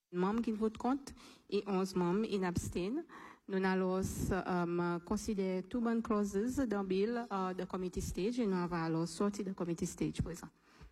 membres qui votent contre et 11 membres qui abstiennent. Nous allons considérer toutes bonnes clauses dans le bill de committee stage et nous allons sortir de committee stage présent.